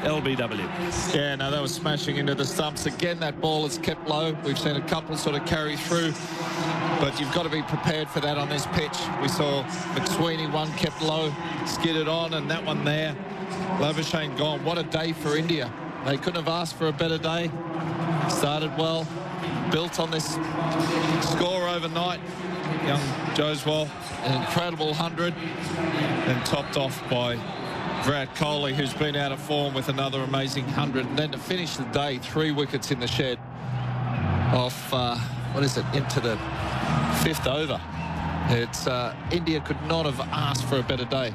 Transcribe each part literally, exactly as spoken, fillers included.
L B W. Yeah, no, that was smashing into the stumps. Again, that ball is kept low. We've seen a couple sort of carry through, but you've got to be prepared for that on this pitch. We saw McSweeney, one kept low, skidded on, and that one there, Labuschagne gone. What a day for India. They couldn't have asked for a better day. Started well, built on this score overnight. Young Joswal, an incredible hundred, and topped off by Virat Kohli, who's been out of form with another amazing hundred. And then to finish the day, three wickets in the shed off, uh, what is it, into the fifth over. It's uh, India could not have asked for a better day.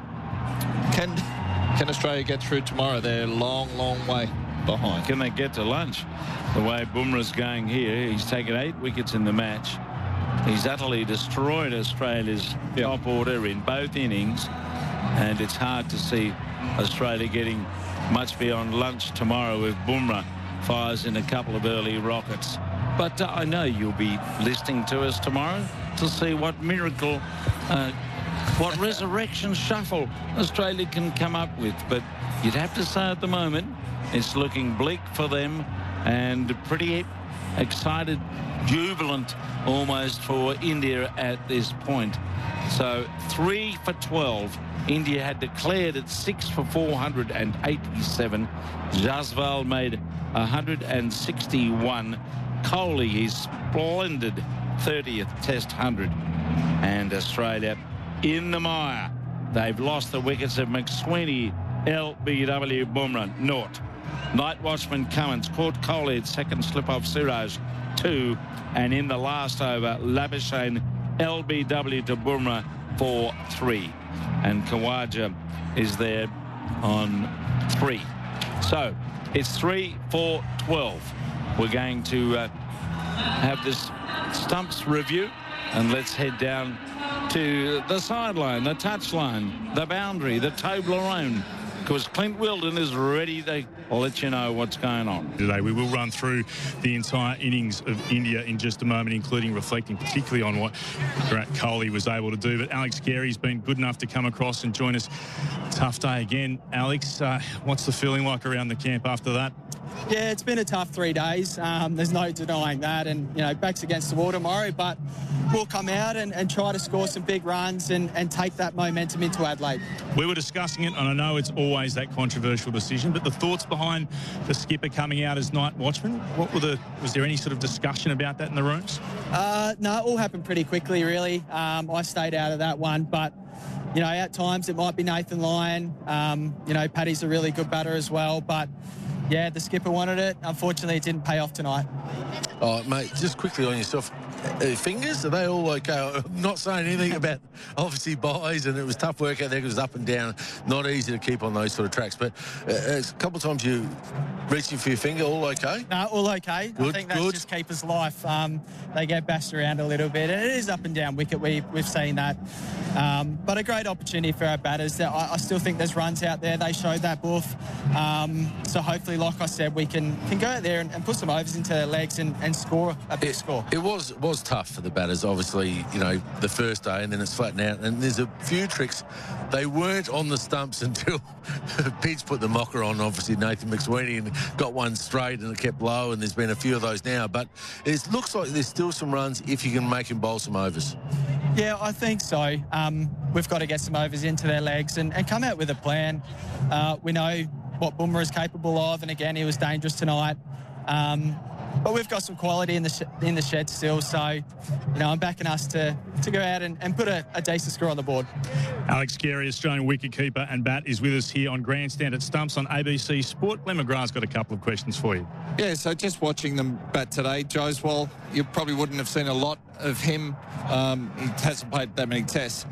Can, can Australia get through tomorrow? They're a long, long way behind. Can they get to lunch? The way Bumrah's going here, he's taken eight wickets in the match. He's utterly destroyed Australia's yep. top order in both innings, and it's hard to see Australia getting much beyond lunch tomorrow if Bumrah fires in a couple of early rockets. But uh, I know you'll be listening to us tomorrow to see what miracle, uh, what resurrection shuffle Australia can come up with. But you'd have to say at the moment, it's looking bleak for them, and pretty excited, jubilant almost for India at this point. So three for twelve. India had declared at six for four hundred eighty-seven. Jaswal made one hundred sixty-one. Kohli, his splendid thirtieth Test hundred. And Australia in the mire. They've lost the wickets of McSweeney, L B W, Bumrah, naught. Night watchman Cummins caught Kohli at second slip off Siraj, two. And in the last over, Labuschagne, L B W to Bumrah for three. And Khawaja is there on three. So it's three for twelve. We're going to uh, have this stumps review, and let's head down to the sideline, the touchline, the boundary, the Toblerone, because Clint Wilden is ready to let you know what's going on. Today we will run through the entire innings of India in just a moment, including reflecting particularly on what Virat Kohli was able to do. But Alex Carey's been good enough to come across and join us. Tough day again. Alex, uh, what's the feeling like around the camp after that? Yeah, it's been a tough three days. Um, there's no denying that. And, you know, backs against the wall tomorrow, but we'll come out and, and try to score some big runs and, and take that momentum into Adelaide. We were discussing it, and I know it's always that controversial decision, but the thoughts behind the skipper coming out as night watchman, what were the, was there any sort of discussion about that in the rooms? Uh, no, it all happened pretty quickly, really. Um, I stayed out of that one, but, you know, at times it might be Nathan Lyon. Um, you know, Paddy's a really good batter as well, but yeah, the skipper wanted it. Unfortunately, it didn't pay off tonight. Oh, mate, just quickly on yourself. Uh, fingers, are they all okay? I'm not saying anything about, obviously, buys, and it was tough work out there. It was up and down. Not easy to keep on those sort of tracks. But uh, a couple of times you reaching for your finger, all okay? No, all okay. Good, I think that's good. just keeper's life. Um, they get bashed around a little bit, and it is up and down wicket. We, we've seen that. Um, but a great opportunity for our batters. I, I still think there's runs out there. They showed that, Boof. Um, so hopefully, like I said, we can, can go out there and, and put some overs into their legs and, and score a big it, score. It was was tough for the batters, obviously, you know, the first day, and then it's flattened out. And there's a few tricks. They weren't on the stumps until Pidge put the mocker on, obviously, Nathan McSweeney, and got one straight and it kept low, and there's been a few of those now. But it looks like there's still some runs if you can make him bowl some overs. Yeah, I think so. Um, we've got to get some overs into their legs and, and come out with a plan. Uh, we know what Bumrah is capable of, and again, he was dangerous tonight. Um, but we've got some quality in the sh- in the shed still, so you know I'm backing us to to go out and, and put a, a decent score on the board. Alex Carey, Australian wicketkeeper and bat, is with us here on Grandstand at Stumps on A B C Sport. Glenn McGrath's got a couple of questions for you. Yeah, so just watching them bat today, Joswal, you probably wouldn't have seen a lot of him. Um, he hasn't played that many tests.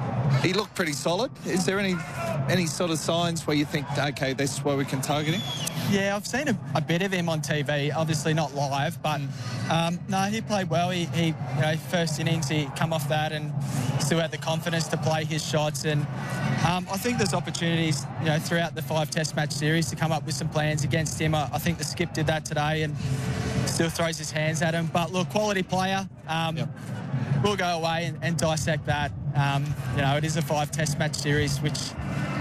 He looked pretty solid. Is there any any sort of signs where you think, okay, this is where we can target him? Yeah, I've seen a, a bit of him on T V, obviously not live, but um, no, he played well. He, he, you know, first innings, he come off that and still had the confidence to play his shots. And um, I think there's opportunities, you know, throughout the five Test match series to come up with some plans against him. I, I think the skip did that today and still throws his hands at him. But look, quality player. Um, yep. We'll go away and, and dissect that. Um, you know, it is a five Test match series, which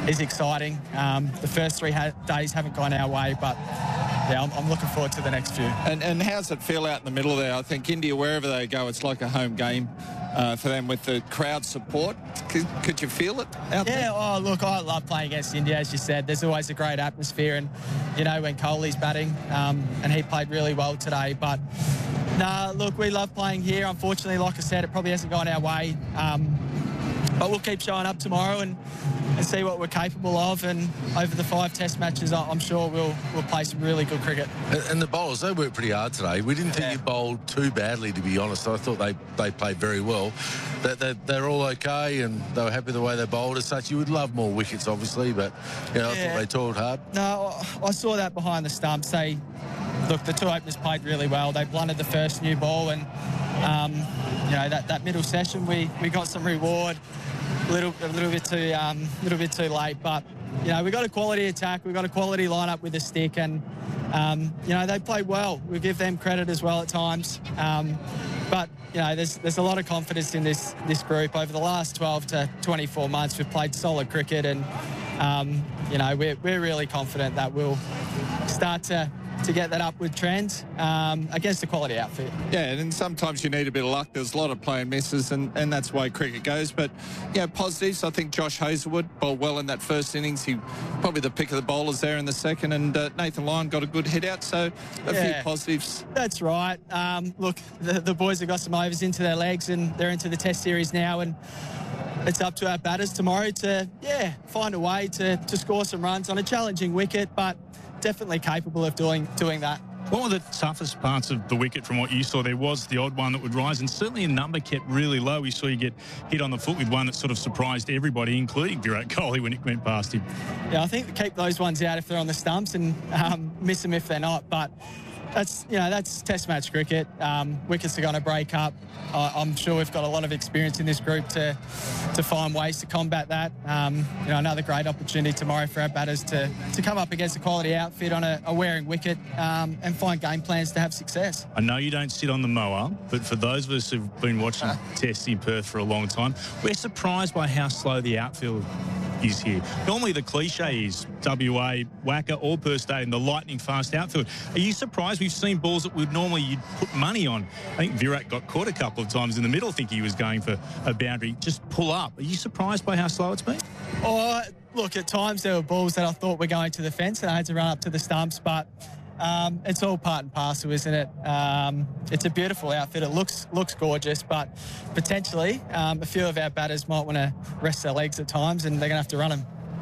is exciting. Um, the first three ha- days haven't gone our way, but yeah, I'm, I'm looking forward to the next few. And, and how's it feel out in the middle there? I think India, wherever they go, it's like a home game uh, for them with the crowd support. Could, could you feel it out yeah, there? Yeah, oh, look, I love playing against India, as you said. There's always a great atmosphere, and, you know, when Kohli's batting, um, and he played really well today. But, nah, look, we love playing here. Unfortunately, like I said, it probably hasn't gone our way. Um, but we'll keep showing up tomorrow and, and see what we're capable of. And over the five test matches, I'm sure we'll we'll play some really good cricket. And, and the bowlers, they worked pretty hard today. We didn't think Yeah. you bowled too badly, to be honest. I thought they, they played very well. They, they, they're all okay, and they were happy the way they bowled. As such, you would love more wickets, obviously, but you know, I Yeah. thought they toiled hard. No, I saw that behind the stumps. They, look, the two openers played really well. They blundered the first new ball, and um, you know that, that middle session we, we got some reward. A little a little bit too um, little bit too late, but you know we got a quality attack. We got a quality lineup with the stick, and um, you know they played well. We give them credit as well at times. Um, but you know there's there's a lot of confidence in this this group. Over the last twelve to twenty-four months, we've played solid cricket, and um, you know we're we're really confident that we'll start to. to get that upward trend um, against a quality outfit. Yeah, and sometimes you need a bit of luck. There's a lot of play and misses, and, and that's the way cricket goes. But, yeah, positives. I think Josh Hazlewood bowled well in that first innings. He probably the pick of the bowlers there in the second, and uh, Nathan Lyon got a good hit out. So a Yeah. few positives. That's right. Um, look, the, the boys have got some overs into their legs, and they're into the Test series now, and it's up to our batters tomorrow to, yeah, find a way to, to score some runs on a challenging wicket, but definitely capable of doing doing that. What were the toughest parts of the wicket from what you saw? There was the odd one that would rise, and certainly a number kept really low. We saw you get hit on the foot with one that sort of surprised everybody, including Virat Kohli, when it went past him. Yeah, I think keep those ones out if they're on the stumps, and um, miss them if they're not. But that's you know that's Test match cricket. Um, wickets are going to break up. Uh, I'm sure we've got a lot of experience in this group to to find ways to combat that. Um, you know, another great opportunity tomorrow for our batters to to come up against a quality outfit on a, a wearing wicket um, and find game plans to have success. I know you don't sit on the mower, but for those of us who've been watching Tests in Perth for a long time, we're surprised by how slow the outfield is here. Normally the cliche is W A, Wacker or Perth Stadium, the lightning fast outfield. Are you surprised? We've seen balls that would normally you'd put money on. I think Virat got caught a couple of times in the middle, think he was going for a boundary. Just pull up. Are you surprised by how slow it's been? Oh, look, at times there were balls that I thought were going to the fence and I had to run up to the stumps, but um, it's all part and parcel, isn't it? Um, it's a beautiful outfit. It looks looks gorgeous, but potentially um, a few of our batters might want to rest their legs at times, and they're going to have to run them.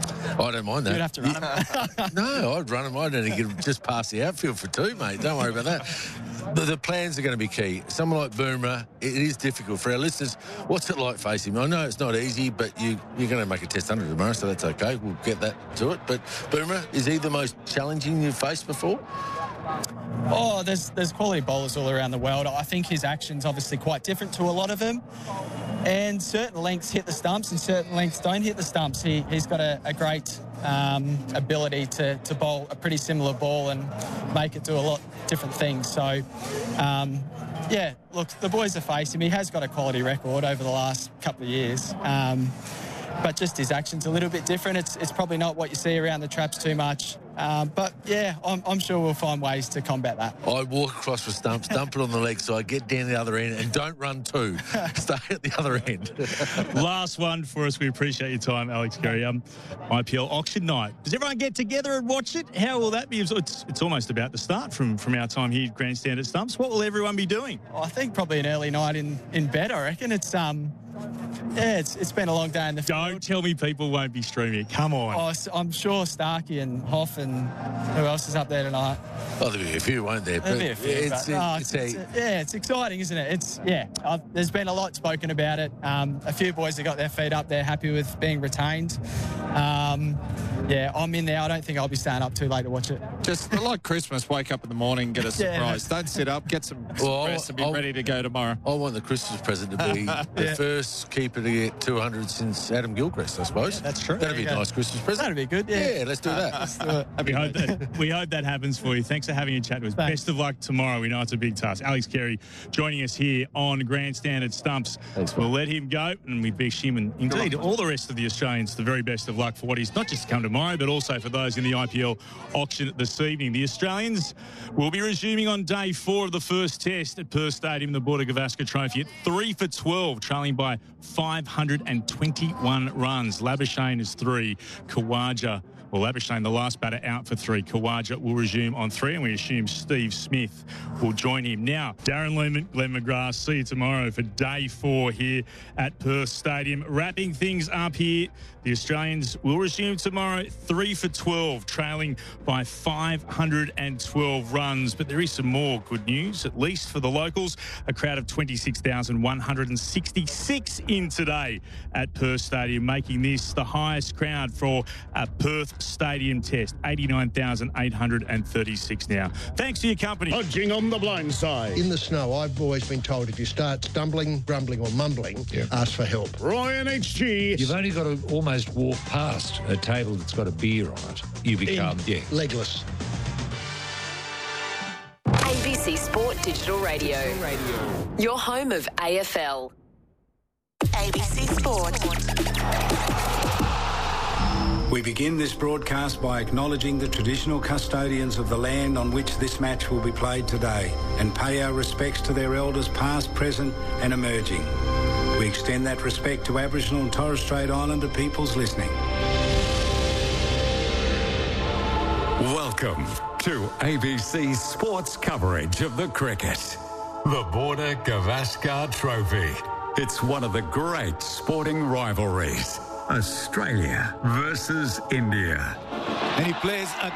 I don't mind that. You'd have to run them. No, I'd run them. I'd only get just past the outfield for two, mate. Don't worry about that. The, the plans are going to be key. Someone like Boomer, it is difficult for our listeners. What's it like facing him? I know it's not easy, but you, you're going to make a test under tomorrow, so that's okay. We'll get that to it. But Boomer, is he the most challenging you've faced before? Oh, there's there's quality bowlers all around the world. I think his action's obviously quite different to a lot of them. And certain lengths hit the stumps and certain lengths don't hit the stumps. He, he's got a, a great um, ability to, to bowl a pretty similar ball and make it do a lot of different things. So, um, yeah, look, the boys are facing him. He has got a quality record over the last couple of years. Um, but just his action's a little bit different. It's it's probably not what you see around the traps too much. Um, but, yeah, I'm, I'm sure we'll find ways to combat that. I'd walk across for stumps, dump it on the leg, so I get down the other end, and don't run two. Stay at the other end. Last one for us. We appreciate your time, Alex Carey. Um, I P L auction night. Does everyone get together and watch it? How will that be? It's, it's almost about to start from, from our time here at Grandstand at Stumps. What will everyone be doing? I think probably an early night in, in bed, I reckon. It's um, yeah, it's it's been a long day in the field. Don't tell me people won't be streaming it. Come on. Oh, s- I'm sure Starkey and Hoff and who else is up there tonight? Oh, there'll be a few, won't there? There'll be a few. It's, but, oh, it's, it's, a, it's, yeah, it's exciting, isn't it? It's yeah. I've, there's been a lot spoken about it. Um, a few boys have got their feet up. They're happy with being retained. Um, yeah, I'm in there. I don't think I'll be staying up too late to watch it. Just like Christmas, wake up in the morning, get a surprise. Yeah. Don't sit up, get some well, rest and be I'll, ready to go tomorrow. I want the Christmas present to be the yeah. first keeper to get two hundred since Adam Gilchrist, I suppose. Yeah, that's true. That'd be a nice Christmas present. That'd be good, yeah. Yeah, let's do that. Let's do it. We hope that, we hope that happens for you. Thanks for having a chat with us. Thanks. Best of luck tomorrow. We know it's a big task. Alex Carey joining us here on Grandstand at Stumps. Thanks, we'll let him go, and we wish him and indeed all the rest of the Australians the very best of luck for what is not just to come tomorrow, but also for those in the I P L auction this evening. The Australians will be resuming on day four of the first test at Perth Stadium, the Border Gavaskar Trophy, at three for twelve, trailing by five hundred twenty-one runs. Labuschagne is three. Khawaja, well, Labuschagne, the last batter, out for three. Khawaja will resume on three, and we assume Steve Smith will join him. Now, Darren Lehman, Glenn McGrath, see you tomorrow for day four here at Perth Stadium. Wrapping things up here, the Australians will resume tomorrow, three for twelve, trailing by five hundred twelve runs. But there is some more good news, at least for the locals. A crowd of twenty-six thousand one hundred sixty-six in today at Perth Stadium, making this the highest crowd for a Perth Stadium test. eighty-nine thousand eight hundred thirty-six now. Thanks for your company. Hodging on the blind side. In the snow, I've always been told if you start stumbling, grumbling or mumbling, yeah. ask for help. Ryan H G. You've only got to almost walk past a table that's got a beer on it. You become, In yeah. legless. A B C Sport Digital Radio. Radio. Your home of A F L. A B C Sport. We begin this broadcast by acknowledging the traditional custodians of the land on which this match will be played today and pay our respects to their elders past, present and emerging. We extend that respect to Aboriginal and Torres Strait Islander peoples listening. Welcome to A B C Sports coverage of the cricket. The Border Gavaskar Trophy. It's one of the great sporting rivalries. Australia versus India. And he plays a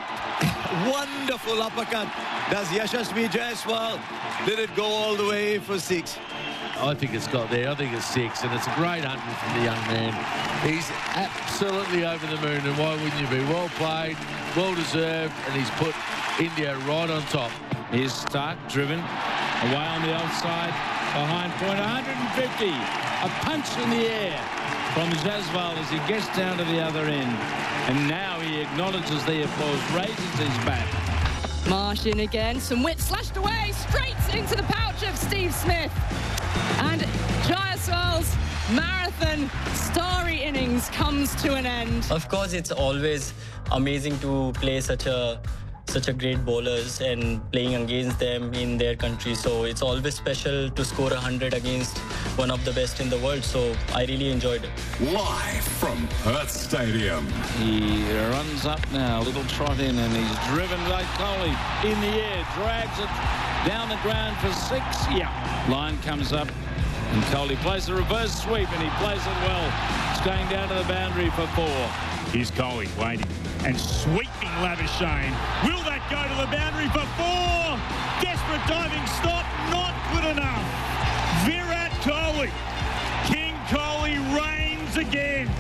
wonderful uppercut. Does Yashasvi Jaiswal. Did it go all the way for six? I think it's got there. I think it's six, and it's a great hundred from the young man. He's absolutely over the moon, and why wouldn't you be? Well played, well deserved, and he's put India right on top. Here's Stark driven away on the outside, behind point one hundred fifty. A punch in the air from Jaiswal as he gets down to the other end. And now he acknowledges the applause, raises his bat. Marsh in again, some wit slashed away, straight into the pouch of Steve Smith. And Jaiswal's marathon starry innings comes to an end. Of course, it's always amazing to play such a such a great bowlers and playing against them in their country. So it's always special to score one hundred against one of the best in the world. So I really enjoyed it. Live from Perth Stadium. He runs up now, a little trot in, and he's driven by Kohli in the air, drags it down the ground for six. Yeah. Line comes up, and Kohli plays the reverse sweep, and he plays it well. It's going down to the boundary for four. Here's Kohli waiting and sweeping Labuschagne. Will that go to the boundary for four? Desperate diving stop, not good enough. Virat Kohli, King Kohli reigns again.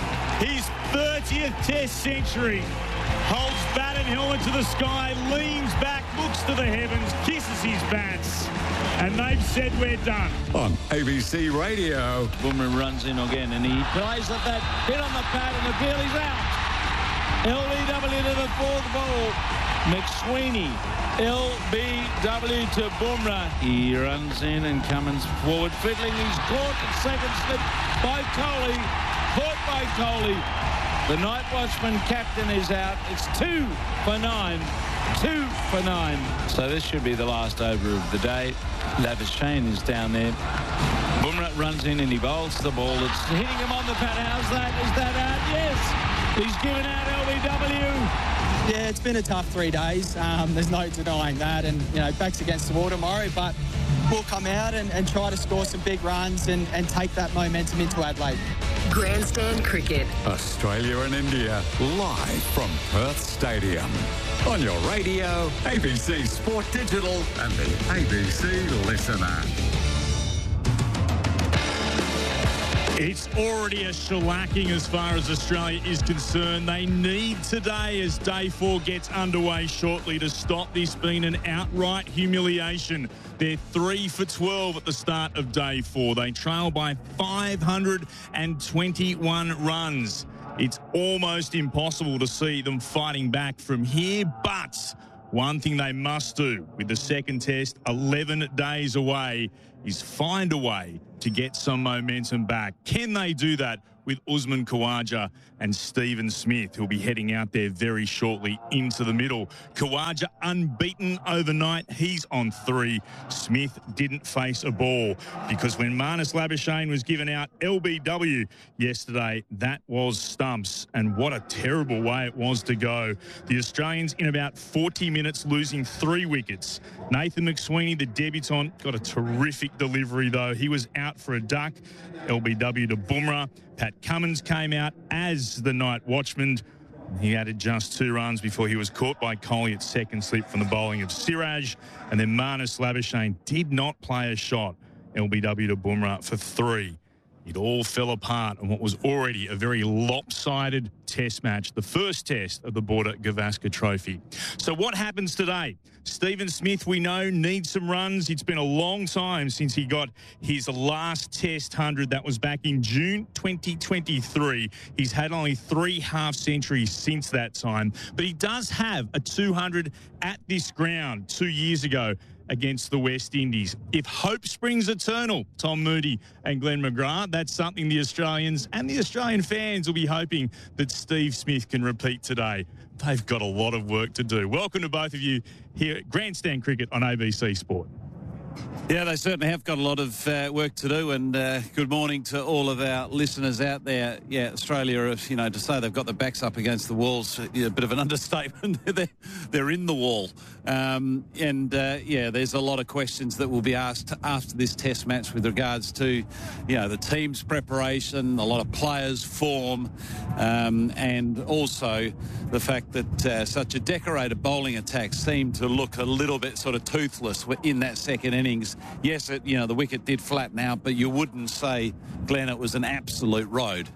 His thirtieth Test century. Holds bat and helmet to the sky, leans back, looks to the heavens, kisses his bats. And they've said we're done. On A B C Radio. Bumrah runs in again and he plays at that hit on the pad and the field is out. L B W to the fourth ball. McSweeney. L B W to Bumrah. He runs in and Cummins forward fiddling. He's caught at second slip by Kohli. Caught by Kohli. The night watchman captain is out. It's two for nine. Two for nine. So this should be the last over of the day. Labuschagne is down there. Bumrah runs in and he bowls the ball. It's hitting him on the pad. How's that? Is that out? Yes. He's given out L B W. Yeah, it's been a tough three days. Um, there's no denying that. And, you know, backs against the wall tomorrow. But we'll come out and, and try to score some big runs and, and take that momentum into Adelaide. Grandstand Cricket. Australia and India, live from Perth Stadium. On your radio, A B C Sport Digital and the A B C Listener. It's already a shellacking as far as Australia is concerned. They need today, as day four gets underway shortly, to stop this being an outright humiliation. They're three for twelve at the start of day four. They trail by five hundred twenty-one runs. It's almost impossible to see them fighting back from here, but one thing they must do with the second test eleven days away is find a way to get some momentum back. Can they do that with Usman Khawaja and Stephen Smith, who'll be heading out there very shortly into the middle? Khawaja unbeaten overnight. He's on three. Smith didn't face a ball because when Marnus Labuschagne was given out L B W yesterday, that was stumps. And what a terrible way it was to go. The Australians in about forty minutes losing three wickets. Nathan McSweeney, the debutant, got a terrific delivery though. He was out for a duck. L B W to Bumrah. Pat Cummins came out as the night watchman. He added just two runs before he was caught by Kohli at second slip from the bowling of Siraj. And then Marnus Labuschagne did not play a shot. L B W to Bumrah for three. It all fell apart on what was already a very lopsided test match, the first test of the Border Gavaskar Trophy. So what happens today? Stephen Smith, we know, needs some runs. It's been a long time since he got his last test one hundred. That was back in June twenty twenty-three. He's had only three half centuries since that time. But he does have a two hundred at this ground two years ago against the West Indies. If hope springs eternal, Tom Moody and Glenn McGrath, that's something the Australians and the Australian fans will be hoping that Steve Smith can repeat today. They've got a lot of work to do. Welcome to both of you here at Grandstand Cricket on A B C Sport. Yeah, they certainly have got a lot of uh, work to do, and uh, good morning to all of our listeners out there. Yeah, Australia, you know, to say they've got their backs up against the walls, yeah, a bit of an understatement. they're, they're in the wall. Um, and, uh, yeah, there's a lot of questions that will be asked after this test match with regards to, you know, the team's preparation, a lot of players' form, um, and also the fact that uh, such a decorated bowling attack seemed to look a little bit sort of toothless in that second innings. Yes, it, you know, the wicket did flatten out, but you wouldn't say, Glenn, it was an absolute road.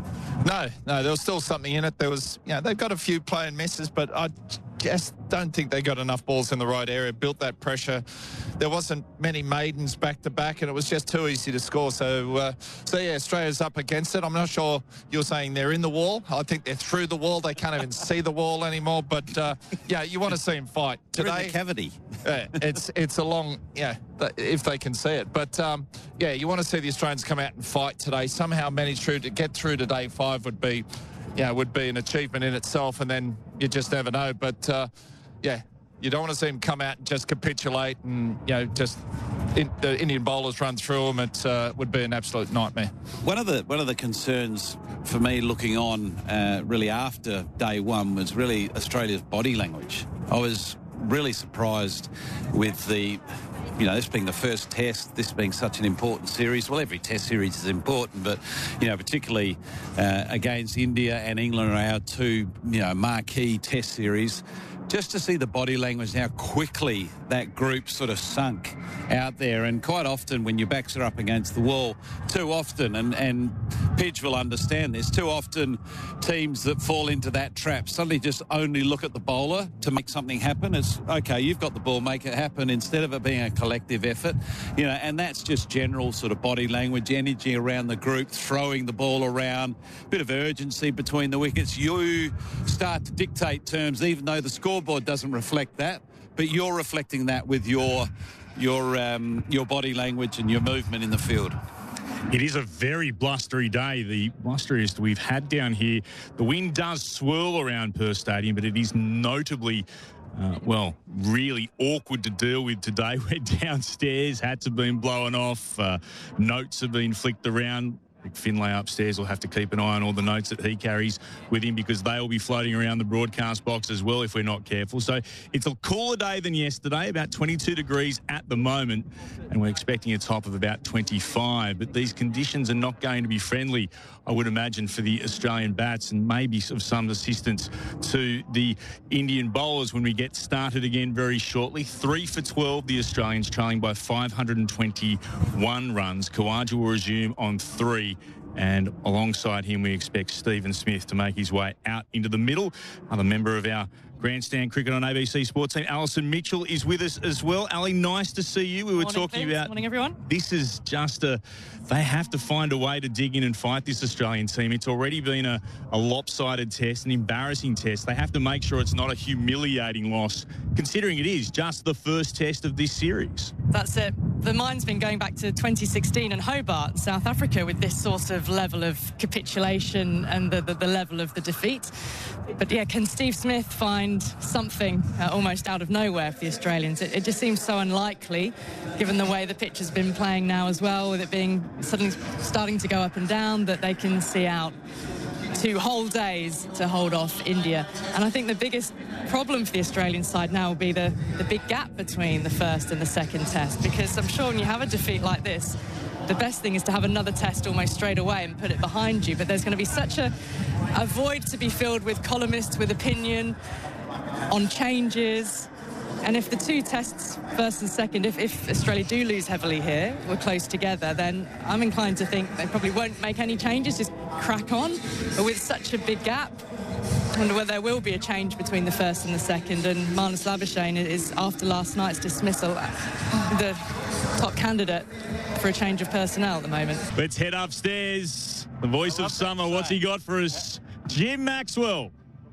No, no, there was still something in it. There was, you know, they've got a few play and misses, but I just don't think they got enough balls in the right area, built that pressure. There wasn't many maidens back to back, and it was just too easy to score. So, uh, so yeah, Australia's up against it. I'm not sure you're saying they're in the wall. I think they're through the wall. They can't even see the wall anymore. But uh, yeah, you want to see them fight today. They're in the cavity. Yeah, it's it's a long, yeah, if they can see it. But um, yeah, you want to see the Australians come out and fight today. Somehow manage through to get through to day five would be, yeah, would be an achievement in itself. And then you just never know. But uh, yeah, you don't want to see them come out and just capitulate and, you know, just in, the Indian bowlers run through them. It uh, would be an absolute nightmare. One of the one of the concerns for me looking on uh, really after day one was really Australia's body language. I was really surprised with the, you know, this being the first test, this being such an important series. Well, every test series is important, but, you know, particularly uh, against India and England are our two, you know, marquee test series. Just to see the body language, how quickly that group sort of sunk out there. And quite often when your backs are up against the wall, too often, and, and Pidge will understand this, too often teams that fall into that trap suddenly just only look at the bowler to make something happen. It's, okay, you've got the ball, make it happen, instead of it being a collective effort. You know, and that's just general sort of body language, energy around the group, throwing the ball around, bit of urgency between the wickets. You start to dictate terms, even though the score board doesn't reflect that, but you're reflecting that with your your um, your body language and your movement in the field. It is a very blustery day, the blusteriest we've had down here. The wind does swirl around Perth Stadium, but it is notably, uh, well, really awkward to deal with today. We're downstairs, hats have been blown off, uh, notes have been flicked around. Finlay upstairs will have to keep an eye on all the notes that he carries with him because they will be floating around the broadcast box as well if we're not careful. So it's a cooler day than yesterday, about twenty-two degrees at the moment, and we're expecting a top of about twenty-five. But these conditions are not going to be friendly, I would imagine, for the Australian bats, and maybe of some assistance to the Indian bowlers when we get started again very shortly. Three for twelve, the Australians trailing by five hundred twenty-one runs. Khawaja will resume on three. And alongside him, we expect Stephen Smith to make his way out into the middle. Another member of our Grandstand Cricket on A B C Sports team, Alison Mitchell, is with us as well. Ali, nice to see you. We were Morning, talking Vince. about... Morning, everyone. This is just a... They have to find a way to dig in and fight this Australian team. It's already been a, a lopsided test, an embarrassing test. They have to make sure it's not a humiliating loss, considering it is just the first test of this series. That's it. The mind's been going back to twenty sixteen and Hobart, South Africa, with this sort of level of capitulation and the, the, the level of the defeat. But yeah, can Steve Smith find something uh, almost out of nowhere for the Australians? It, it just seems so unlikely, given the way the pitch has been playing now as well, with it being suddenly starting to go up and down, that they can see out two whole days to hold off India. And I think the biggest problem for the Australian side now will be the, the big gap between the first and the second test, because I'm sure when you have a defeat like this, the best thing is to have another test almost straight away and put it behind you. But there's going to be such a, a void to be filled with columnists with opinion on changes. And if the two tests, first and second, if, if Australia do lose heavily here, we're close together, then I'm inclined to think they probably won't make any changes, just crack on. But with such a big gap, I wonder whether there will be a change between the first and the second. And Marnus Labuschagne is, after last night's dismissal, the top candidate for a change of personnel at the moment. Let's head upstairs. The voice of summer, what's he got for us? Jim Maxwell.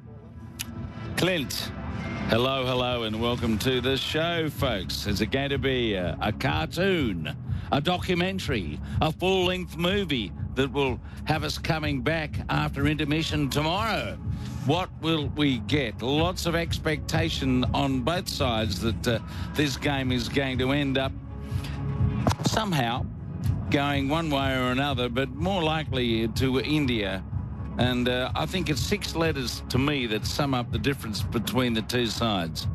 Clint. Hello, hello, and welcome to the show, folks. Is it going to be a, a cartoon, a documentary, a full-length movie that will have us coming back after intermission tomorrow? What will we get? Lots of expectation on both sides that uh, this game is going to end up somehow going one way or another, but more likely to India. And uh, I think it's six letters to me that sum up the difference between the two sides.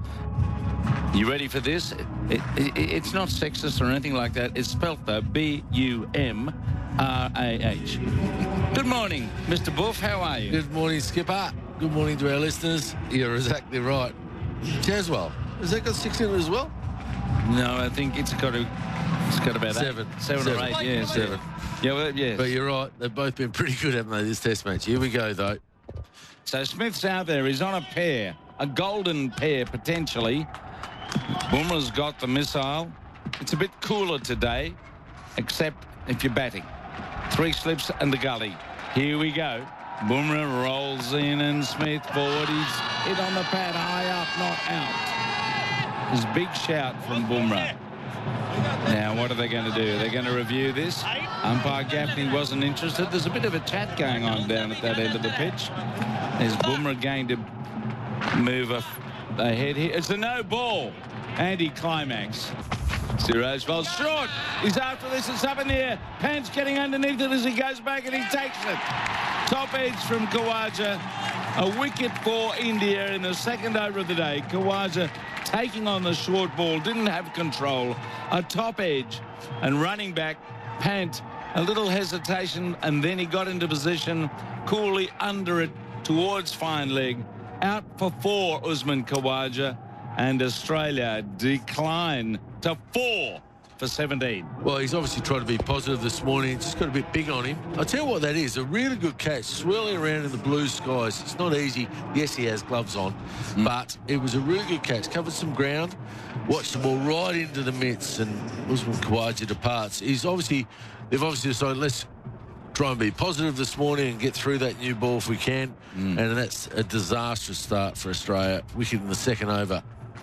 You ready for this? It, it, it's not sexist or anything like that. It's spelt though, B U M R A H. Good morning, Mister Buff. How are you? Good morning, Skipper. Good morning to our listeners. You're exactly right. Jaswell, has that got six in it as well? No, I think it's got a, it's got about seven, eight, seven, seven or eight. Yeah, seven. Yeah, well, yes. But you're right. They've both been pretty good, haven't they, this test match? Here we go, though. So Smith's out there. He's on a pair, a golden pair, potentially. Bumrah's got the missile. It's a bit cooler today, except if you're batting. Three slips and the gully. Here we go. Bumrah rolls in and Smith forward. He's hit on the pad, high up, not out. His big shout from Bumrah. Now, what are they going to do? They're going to review this. Umpire Gaffney wasn't interested. There's a bit of a chat going on down at that end of the pitch. Is Bumrah going to move a, ahead here? It's a no ball. Anti-climax. Siraj falls short. He's after this. It's up in the air. Pant's getting underneath it as he goes back and he takes it. Top edge from Khawaja. A wicket for India in the second over of the day. Khawaja taking on the short ball, didn't have control. A top edge and running back, Pant, a little hesitation, and then he got into position, coolly under it towards fine leg. Out for four, Usman Khawaja, and Australia decline to four for seventeen. Well, he's obviously trying to be positive this morning. Just got a bit big on him. I'll tell you what that is, a really good catch, swirling around in the blue skies. It's not easy. Yes, he has gloves on, mm. but it was a really good catch. Covered some ground, watched the ball right into the mitts, and Usman Khawaja departs. He's obviously, they've obviously decided, let's try and be positive this morning and get through that new ball if we can. Mm. And that's a disastrous start for Australia. Wicket in the second over.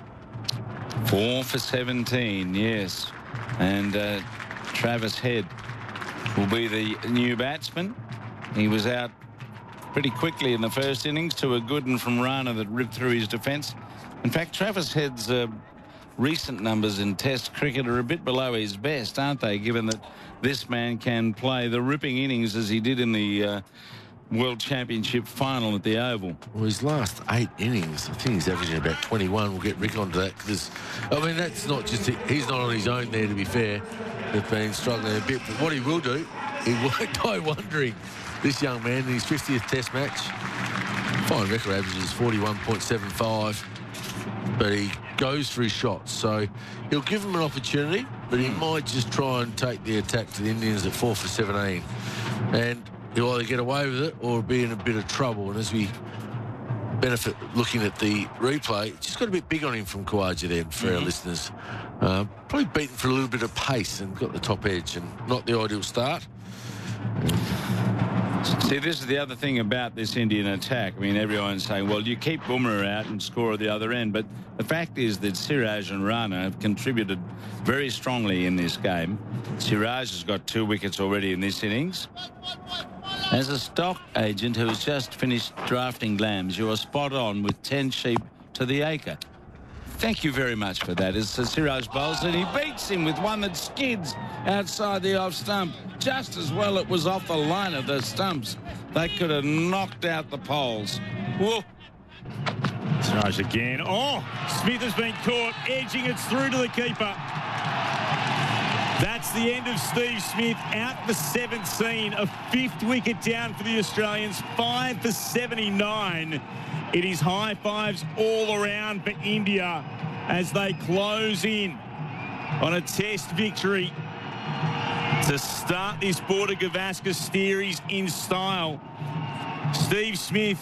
Four for seventeen, yes. And uh, Travis Head will be the new batsman. He was out pretty quickly in the first innings to a good one from Rana that ripped through his defence. In fact, Travis Head's uh, recent numbers in Test cricket are a bit below his best, aren't they, given that this man can play the ripping innings as he did in the uh, World Championship final at the Oval. Well, his last eight innings, I think he's averaging about twenty-one. We'll get Rick onto that because, I mean, that's not just, he's not on his own there, to be fair. They've been struggling a bit. But what he will do, he won't die wondering. This young man in his fiftieth Test match, fine record average is forty-one point seven five, but he goes for his shots. So he'll give him an opportunity, but he might just try and take the attack to the Indians at four for seventeen. And he'll either get away with it or be in a bit of trouble. And as we benefit looking at the replay, just got a bit big on him from Khawaja then for mm-hmm. our listeners. Uh, probably beaten for a little bit of pace and got the top edge, and not the ideal start. See, this is the other thing about this Indian attack. I mean, everyone's saying, well, you keep Bumrah out and score at the other end. But the fact is that Siraj and Rana have contributed very strongly in this game. Siraj has got two wickets already in this innings. As a stock agent who has just finished drafting lambs, you are spot on with ten sheep to the acre. Thank you very much for that. As Siraj bowls and he beats him with one that skids outside the off stump. Just as well it was off the line of the stumps. They could have knocked out the poles. Whoa. Siraj again. Oh, Smith has been caught, edging it through to the keeper. That's the end of Steve Smith, out for seventeen, a fifth wicket down for the Australians, five for seventy-nine. It is high fives all around for India as they close in on a test victory to start this Border Gavaskar series in style. Steve Smith,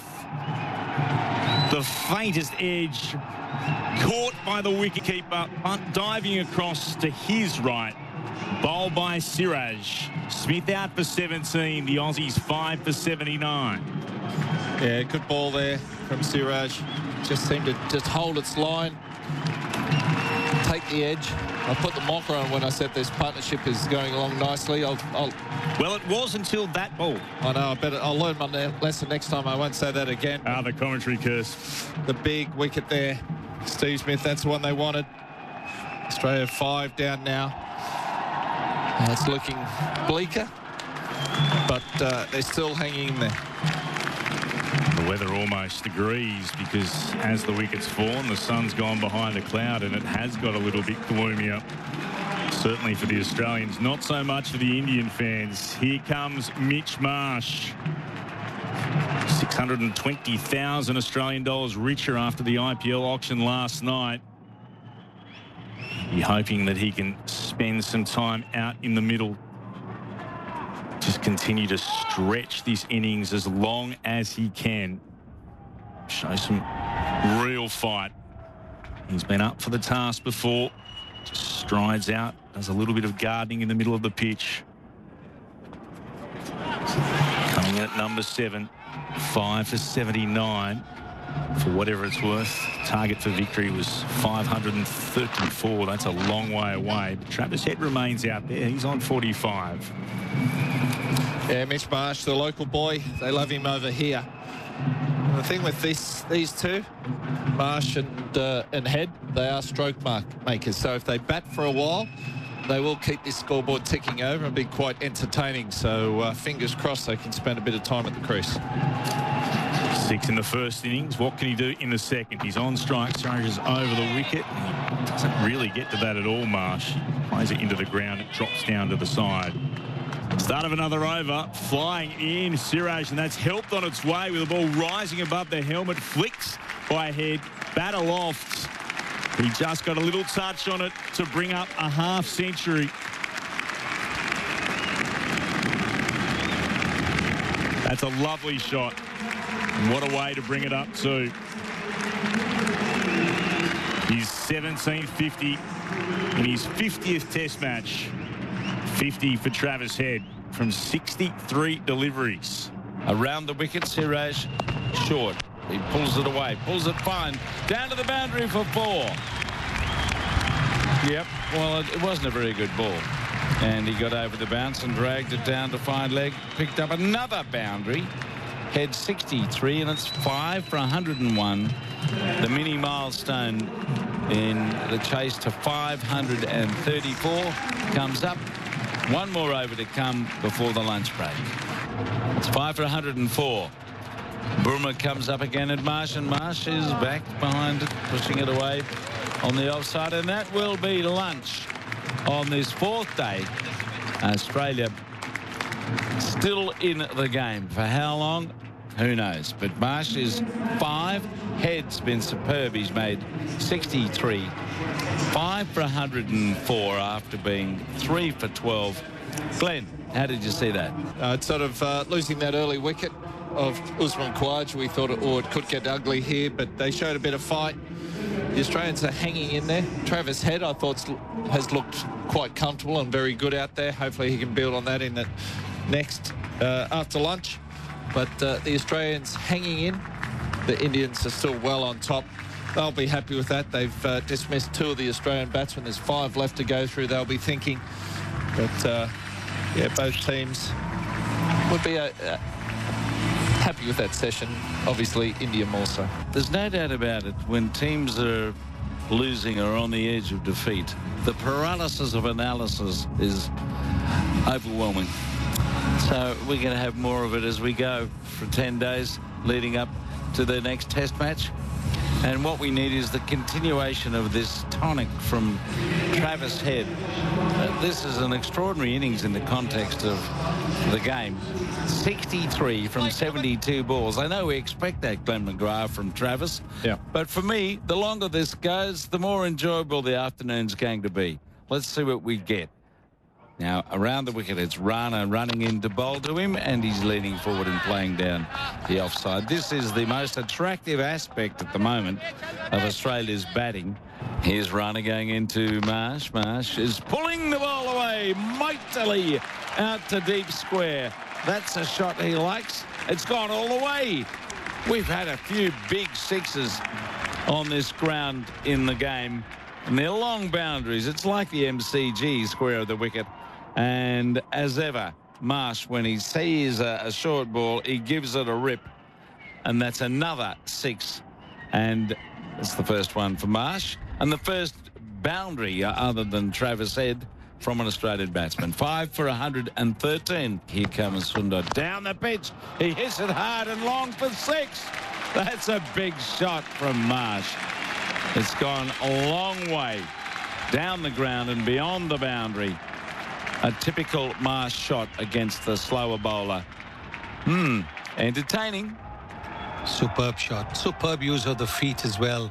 the faintest edge, caught by the wicketkeeper, diving across to his right. Bowled by Siraj. Smith out for seventeen. The Aussies five for seventy-nine. Yeah, good ball there from Siraj. Just seemed to just hold its line, take the edge. I put the mocker on when I said this partnership is going along nicely. I'll, I'll... Well, it was until that ball. I know. I better. I'll learn my lesson next time. I won't say that again. Ah, the commentary curse. The big wicket there, Steve Smith. That's the one they wanted. Australia five down now. Uh, it's looking bleaker, but uh, they're still hanging in there. The weather almost agrees, because as the wickets fallen, the sun's gone behind a cloud and it has got a little bit gloomier. Certainly for the Australians, not so much for the Indian fans. Here comes Mitch Marsh. six hundred twenty thousand Australian dollars richer after the I P L auction last night. You're hoping that he can spend some time out in the middle. Just continue to stretch this innings as long as he can. Show some real fight. He's been up for the task before. Just strides out, does a little bit of gardening in the middle of the pitch. Coming in at number seven, five for seventy-nine. For whatever it's worth, target for victory was five hundred thirty-four. That's a long way away. But Travis Head remains out there. He's on forty-five. Yeah, Mitch Marsh, the local boy, they love him over here. And the thing with this, these two, Marsh and uh, and Head, they are stroke mark makers. So if they bat for a while, they will keep this scoreboard ticking over and be quite entertaining. So uh, fingers crossed they can spend a bit of time at the crease. Six in the first innings. What can he do in the second? He's on strike. Siraj is over the wicket. He doesn't really get to that at all, Marsh. Plays it into the ground. It drops down to the side. Start of another over. Flying in Siraj, and that's helped on its way with the ball rising above the helmet. Flicks by Head. Bat aloft. He just got a little touch on it to bring up a half century. That's a lovely shot. What a way to bring it up too. He's seventeen fifty in his fiftieth test match. fifty for Travis Head from sixty-three deliveries. Around the wicket, Siraj short. He pulls it away, pulls it fine. Down to the boundary for four. Yep, well, it, it wasn't a very good ball. And he got over the bounce and dragged it down to fine leg. Picked up another boundary. Head sixty-three, and it's five for one hundred and one. The mini milestone in the chase to five hundred thirty-four comes up. One more over to come before the lunch break. It's five for one hundred and four. Bumrah comes up again at Marsh, and Marsh is back behind it, pushing it away on the offside, and that will be lunch on this fourth day. Australia still in the game. For how long? Who knows? But Marsh is five. Head's been superb. He's made sixty-three. Five for one hundred and four after being three for twelve. Glenn. How did you see that? Uh, it's sort of uh, losing that early wicket of Usman Khawaja. We thought it, or it could get ugly here, but they showed a bit of fight. The Australians are hanging in there. Travis Head, I thought, has looked quite comfortable and very good out there. Hopefully he can build on that in the next uh, after lunch. But uh, the Australians hanging in. The Indians are still well on top. They'll be happy with that. They've uh, dismissed two of the Australian batsmen. There's five left to go through, they'll be thinking. But, uh, yeah, both teams would be uh, uh, happy with that session. Obviously, India more so. There's no doubt about it. When teams are losing or on the edge of defeat, the paralysis of analysis is overwhelming. So we're going to have more of it as we go for ten days leading up to the next test match. And what we need is the continuation of this tonic from Travis Head. Uh, this is an extraordinary innings in the context of the game. sixty-three from seventy-two balls. I know we expect that, Glenn McGrath, from Travis. Yeah. But for me, the longer this goes, the more enjoyable the afternoon's going to be. Let's see what we get. Now, around the wicket, it's Rana running in to bowl to him, and he's leaning forward and playing down the offside. This is the most attractive aspect at the moment of Australia's batting. Here's Rana going into Marsh. Marsh is pulling the ball away mightily out to deep square. That's a shot he likes. It's gone all the way. We've had a few big sixes on this ground in the game, and they're long boundaries. It's like the M C G square of the wicket. And as ever, Marsh, when he sees a, a short ball, he gives it a rip. And that's another six. And it's the first one for Marsh. And the first boundary, uh, other than Travis Head, from an Australian batsman. Five for one hundred thirteen. Here comes Sundar down the pitch. He hits it hard and long for six. That's a big shot from Marsh. It's gone a long way down the ground and beyond the boundary. A typical Marsh shot against the slower bowler. Hmm, entertaining. Superb shot. Superb use of the feet as well.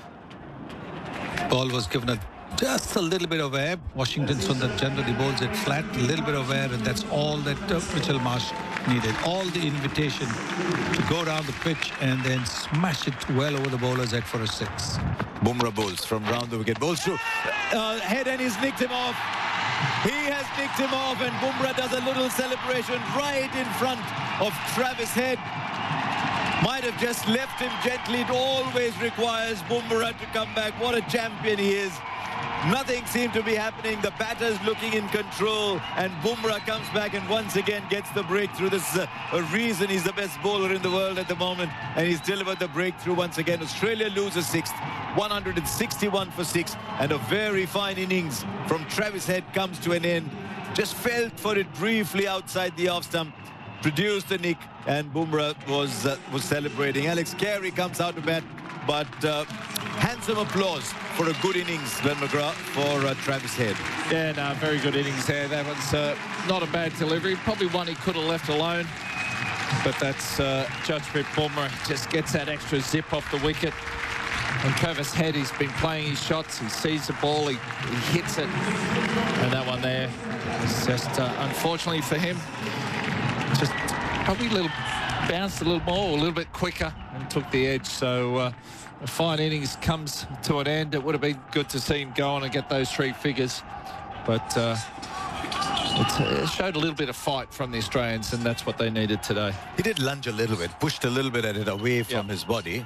Ball was given a, just a little bit of air. Washington Sundar generally bowls it flat, a little bit of air, and that's all that uh, Mitchell Marsh needed. All the invitation to go down the pitch and then smash it well over the bowler's head for a six. Bumrah bowls from round the wicket. Bowls through. Uh, head and he's nicked him off. He has nicked him off, and Bumrah does a little celebration right in front of Travis Head. Might have just left him gently. It always requires Bumrah to come back. What a champion he is. Nothing seemed to be happening. The batter's looking in control, and Bumrah comes back and once again gets the breakthrough. This is a, a reason he's the best bowler in the world at the moment, and he's delivered the breakthrough once again. Australia loses sixth, one hundred sixty-one for six, and a very fine innings from Travis Head comes to an end. Just felt for it briefly outside the off stump, produced the nick, and Bumrah was uh, was celebrating. Alex Carey comes out to bat, but uh, handsome applause for a good innings, Glenn McGrath, for uh, Travis Head. Yeah, no, very good innings there. That was uh, not a bad delivery. Probably one he could have left alone. But that's uh, Jasprit Bumrah just gets that extra zip off the wicket. And Travis Head, he's been playing his shots. He sees the ball, he, he hits it. And that one there is just, uh, unfortunately for him, just probably a little, bounced a little more, a little bit quicker and took the edge. So uh, a fine innings comes to an end. It would have been good to see him go on and get those three figures. But uh, it showed a little bit of fight from the Australians, and that's what they needed today. He did lunge a little bit, pushed a little bit at it away from yeah. his body.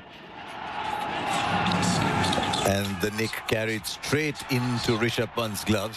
And the nick carried straight into Rishabh Pant's glove.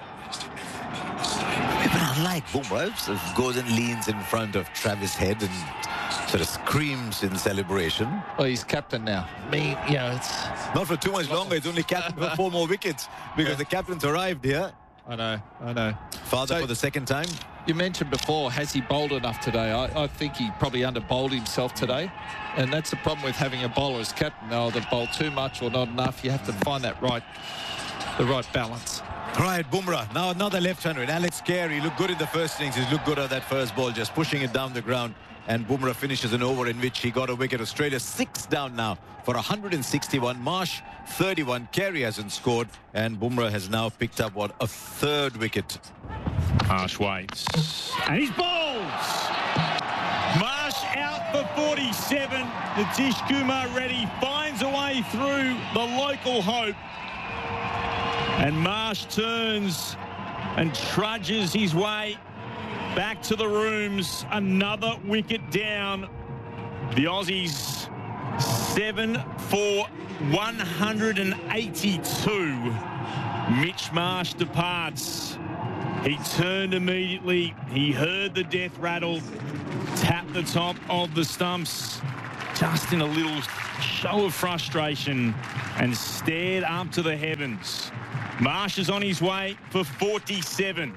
But unlike Bumrah, sort of goes and leans in front of Travis Head and sort of screams in celebration. Well, he's captain now. I mean, you know, it's... Not for too much longer. He's only captain for four more wickets because yeah. the captain's arrived here. I know, I know. Father so, for the second time. You mentioned before, has he bowled enough today? I, I think he probably under-bowled himself today. And that's the problem with having a bowler as captain. They'll either bowl too much or not enough. You have to find that right, the right balance. Right, Bumrah. Now another left-hander. And Alex Carey looked good in the first innings. He's looked good at that first ball, just pushing it down the ground. And Bumrah finishes an over in which he got a wicket. Australia six down now for one hundred sixty-one. Marsh thirty-one. Carey hasn't scored. And Bumrah has now picked up, what, a third wicket. Marsh waits. And he's bowls! Marsh out for forty-seven. Nitish Kumar Reddy finds a way through the local hope. And Marsh turns and trudges his way back to the rooms. Another wicket down. The Aussies seven for one hundred eighty-two. Mitch Marsh departs. He turned immediately. He heard the death rattle, tapped the top of the stumps, just in a little show of frustration, and stared up to the heavens. Marsh is on his way for forty-seven.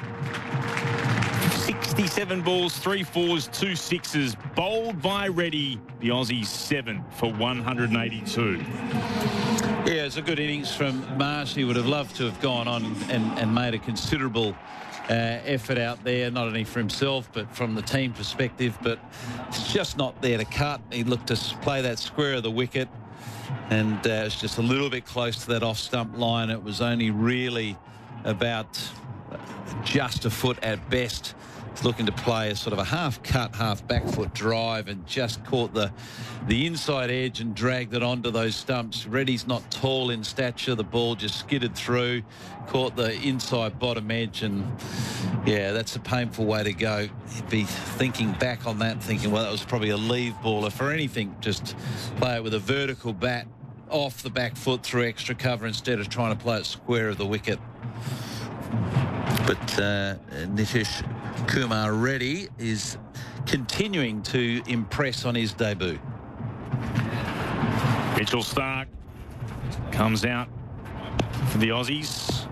sixty-seven balls, three fours, two sixes, bowled by Reddy. The Aussies seven for one hundred eighty-two. Yeah, it's a good innings from Marsh. He would have loved to have gone on and, and made a considerable uh, effort out there, not only for himself, but from the team perspective. But it's just not there to cut. He looked to play that square of the wicket, and uh, it's just a little bit close to that off-stump line. It was only really about just a foot at best. He's looking to play a sort of a half-cut, half-back-foot drive, and just caught the the inside edge and dragged it onto those stumps. Reddy's not tall in stature. The ball just skidded through, caught the inside bottom edge, and yeah, that's a painful way to go. He'd be thinking back on that, thinking, well, that was probably a leave baller. For anything, just play it with a vertical bat off the back foot through extra cover instead of trying to play it square of the wicket. But uh, Nitish Kumar Reddy is continuing to impress on his debut. Mitchell Starc comes out for the Aussies.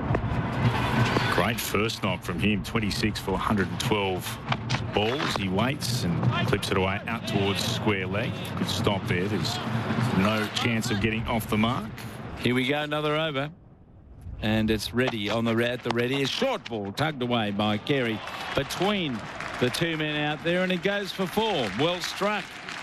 Great first knock from him, twenty-six for one hundred twelve balls. He waits and clips it away out towards square leg. Good stop there. There's no chance of getting off the mark. Here we go, another over. And it's Reddy on the at the ready. A short ball tugged away by Carey between the two men out there, and it goes for four. Well struck.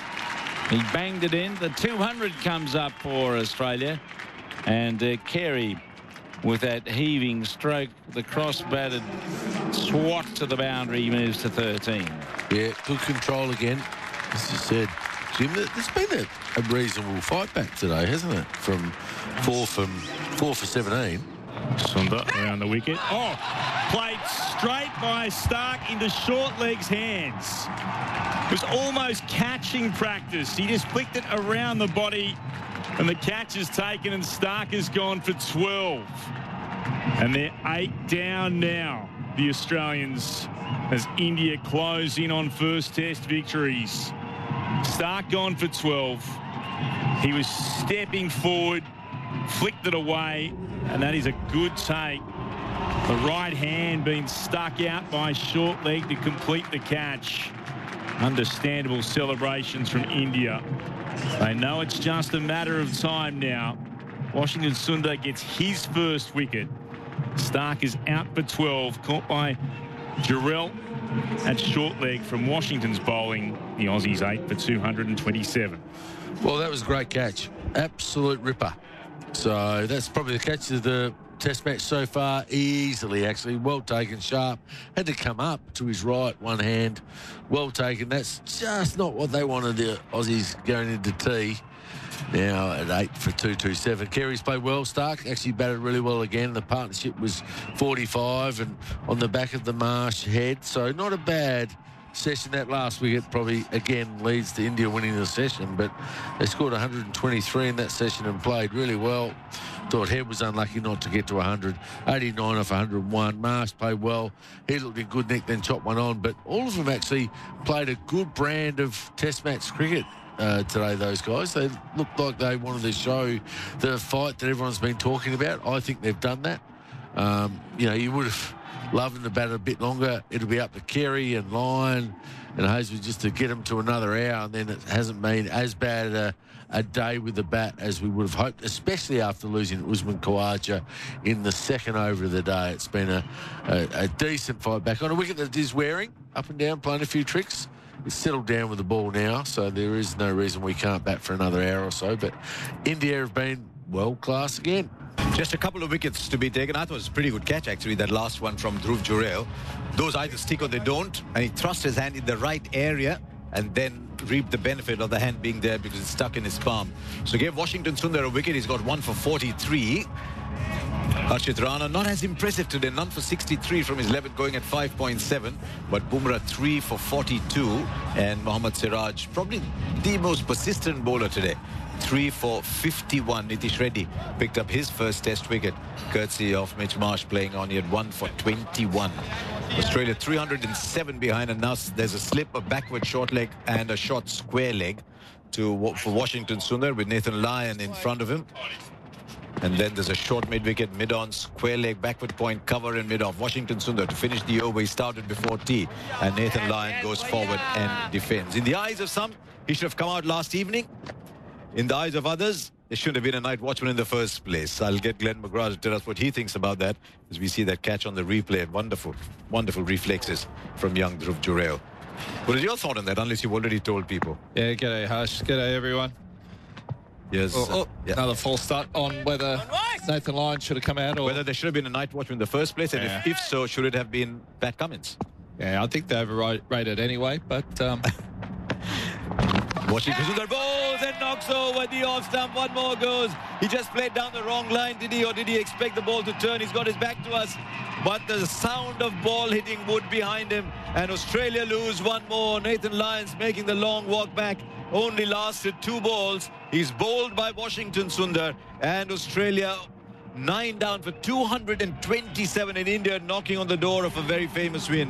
He banged it in. The two hundred comes up for Australia, and uh, Carey with that heaving stroke, the cross-batted swat to the boundary, moves to thirteen. Yeah, good control again, as you said, Jim. There's been a, a reasonable fight back today, hasn't it? From four from four for seventeen. Sunda around the wicket. Oh, played straight by Starc into Shortleg's hands. It was almost catching practice. He just flicked it around the body, and the catch is taken, and Starc has gone for twelve. And they're eight down now, the Australians, as India close in on first test victories. Starc gone for twelve. He was stepping forward, flicked it away, and that is a good take. The right hand being stuck out by Shortleg to complete the catch. Understandable celebrations from India. They know it's just a matter of time now. Washington Sundar gets his first wicket. Starc is out for twelve, caught by Jarrell at Shortleg from Washington's bowling. The Aussies eight for two hundred twenty-seven. Well, that was a great catch. Absolute ripper. So that's probably the catch of the Test match so far, easily actually. Well taken, sharp. Had to come up to his right, one hand. Well taken. That's just not what they wanted, the Aussies going into tea. Now at eight for two twenty-seven. Carey's played well. Starc actually batted really well again. The partnership was forty-five and on the back of the Marsh head. So not a bad session. That last wicket probably again leads to India winning the session, but they scored one hundred twenty-three in that session and played really well. Thought Head was unlucky not to get to one hundred. eighty-nine off one hundred one. Marsh played well. He looked in good nick, then chopped one on, but all of them actually played a good brand of Test match cricket uh, today, those guys. They looked like they wanted to show the fight that everyone's been talking about. I think they've done that. Um, you know, you would have loved them to bat a bit longer. It'll be up to Carey and Lyon and Hazlewood just to get them to another hour, and then it hasn't been as bad a, a day with the bat as we would have hoped, especially after losing Usman Khawaja in the second over of the day. It's been a, a, a decent fight back on a wicket that is wearing up and down, playing a few tricks. It's settled down with the ball now, so there is no reason we can't bat for another hour or so. But India have been world class again. Just a couple of wickets to be taken. I thought it was a pretty good catch, actually, that last one from Dhruv Jurel. Those either stick or they don't. And he thrust his hand in the right area and then reaped the benefit of the hand being there because it's stuck in his palm. So gave Washington Sundar a wicket. He's got one for forty-three. Harshit Rana, not as impressive today. None for sixty-three from his eleven, going at five point seven. But Bumrah, three for forty-two. And Mohammad Siraj, probably the most persistent bowler today. three for fifty-one. Nitish Reddy picked up his first test wicket, courtesy of Mitch Marsh playing on. He had one for twenty-one. Australia three hundred seven behind, and now there's a slip, a backward short leg and a short square leg to for Washington Sundar with Nathan Lyon in front of him. And then there's a short mid-wicket, mid-on, square leg, backward point, cover and mid-off. Washington Sundar to finish the over. He started before tea. And Nathan Lyon goes forward and defends. In the eyes of some, he should have come out last evening. In the eyes of others, it shouldn't have been a night watchman in the first place. I'll get Glenn McGrath to tell us what he thinks about that as we see that catch on the replay. Wonderful, wonderful reflexes from young Dhruv Jurel. What is your thought on that, unless you've already told people? Yeah, g'day, Harsh. G'day, everyone. Yes. Oh, oh, yeah. Another false start on whether Nathan Lyon should have come out or... Whether there should have been a night watchman in the first place, and Yeah. if, if so, should it have been Pat Cummins? Yeah, I think they overrated anyway, but... Um... Washington Sundar bowls and knocks over the off stump. One more goes. He just played down the wrong line, did he? Or did he expect the ball to turn? He's got his back to us. But the sound of ball hitting wood behind him. And Australia lose one more. Nathan Lyons making the long walk back. Only lasted two balls. He's bowled by Washington Sundar. And Australia nine down for two hundred twenty-seven in India, knocking on the door of a very famous win.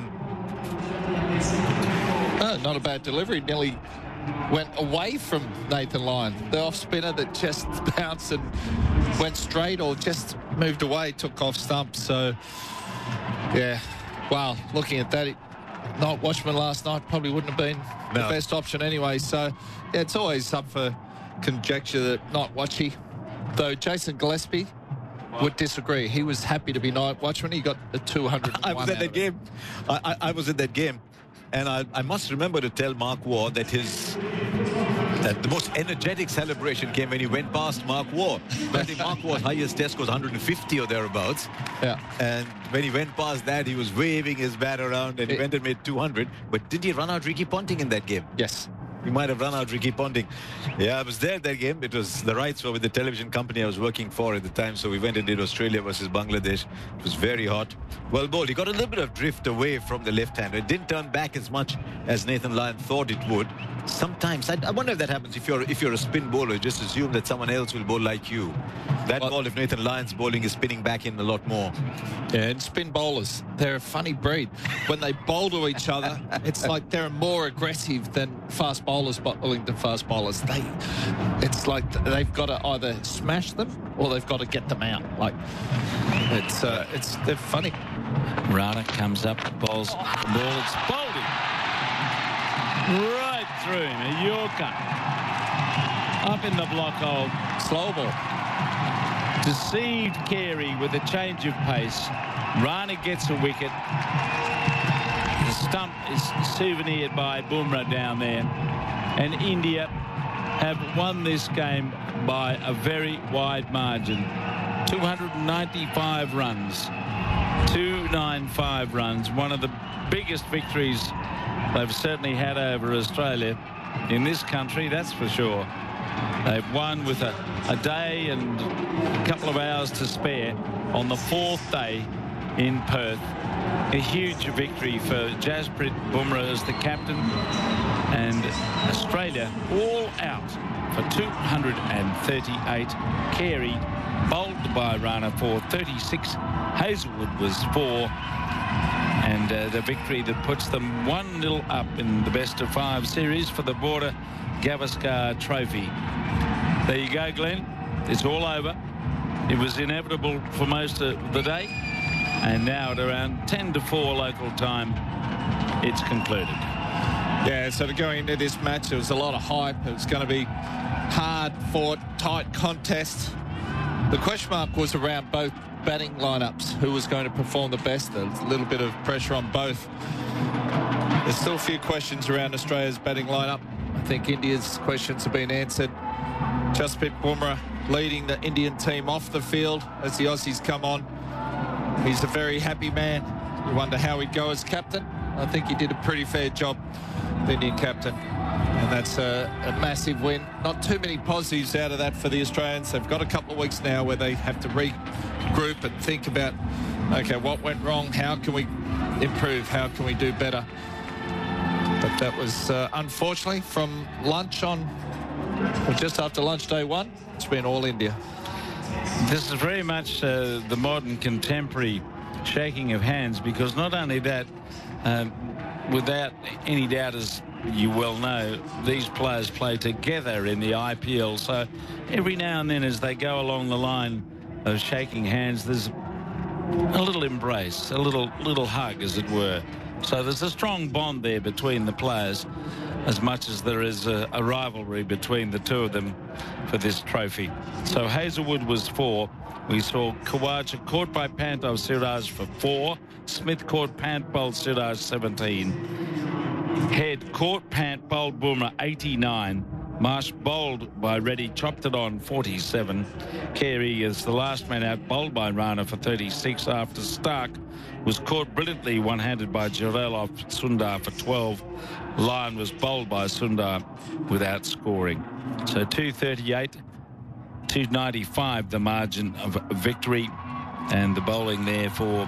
Oh, not a bad delivery. Nearly went away from Nathan Lyon. The off spinner that just bounced and went straight or just moved away, took off stump. So, yeah, wow, looking at that, night watchman last night probably wouldn't have been No. the best option anyway. So, yeah, it's always up for conjecture that night watchy. Though Jason Gillespie would disagree. He was happy to be night watchman. He got the two hundred. I was at that game. I, I, I was at that game. And I, I must remember to tell Mark Waugh that his that the most energetic celebration came when he went past Mark Waugh. I think Mark Waugh's highest test was one hundred fifty or thereabouts. Yeah. And when he went past that, he was waving his bat around and he It- went and made two hundred. But did he run out Ricky Ponting in that game? Yes. He might have run out Ricky Ponting. Yeah, I was there at that game. It was the rights were with the television company I was working for at the time. So we went and did Australia versus Bangladesh. It was very hot. Well bowled. He got a little bit of drift away from the left hander. It didn't turn back as much as Nathan Lyon thought it would. Sometimes I, I wonder if that happens if you're if you're a spin bowler. Just assume that someone else will bowl like you. That Well- ball, if Nathan Lyon's bowling, is spinning back in a lot more. Yeah, and spin bowlers, they're a funny breed. When they bowl to each other, it's like they're more aggressive than fast bowlers bowling to fast bowlers. They, it's like they've got to either smash them or they've got to get them out. Like it's, uh, it's they're funny. Rana comes up, bowls the ball. It's bowled him. Right through him. A Yorker. Up in the block hole. Slow ball. Deceived Carey with a change of pace. Rana gets a wicket. The stump is souvenired by Bumrah down there. And India have won this game by a very wide margin. two hundred ninety-five runs. two hundred ninety-five runs. One of the biggest victories they've certainly had over Australia in this country, that's for sure. They've won with a, a day and a couple of hours to spare on the fourth day in Perth. A huge victory for Jasprit Bumrah as the captain, and Australia all out for two hundred thirty-eight. Carey bowled by Rana for thirty-six. Hazelwood was four. And uh, the victory that puts them one nil up in the best of five series for the Border Gavaskar Trophy. There you go, Glenn. It's all over. It was inevitable for most of the day. And now at around ten to four local time, it's concluded. Yeah, so to going into this match, there was a lot of hype. It was going to be hard fought, tight contest. The question mark was around both batting lineups, who was going to perform the best. There's a little bit of pressure on both. There's still a few questions around Australia's batting lineup. I think India's questions have been answered. Jasprit Bumrah leading the Indian team off the field as the Aussies come on. He's a very happy man. You wonder how he'd go as captain. I think he did a pretty fair job, the Indian captain. And that's a, a massive win. Not too many positives out of that for the Australians. They've got a couple of weeks now where they have to regroup and think about, okay, what went wrong? How can we improve? How can we do better? But that was, uh, unfortunately, from lunch on, or just after lunch day one, it's been all India. This is very much uh, the modern contemporary shaking of hands, because not only that, um, without any doubt, as you well know, these players play together in the I P L. So every now and then as they go along the line of shaking hands, there's a little embrace, a little little hug, as it were. So there's a strong bond there between the players, as much as there is a, a rivalry between the two of them for this trophy. So Hazelwood was four. We saw Khawaja caught by Panto Siraj for four. Smith caught Pant, bowled Siraj seventeen. Head caught Pant, bowled Bumrah eighty-nine. Marsh bowled by Reddy, chopped it on forty-seven. Carey is the last man out, bowled by Rana for thirty-six after Stark was caught brilliantly one-handed by Jarrell off Sundar for twelve. Lyon was bowled by Sundar without scoring. So two thirty-eight, two ninety-five the margin of victory, and the bowling there for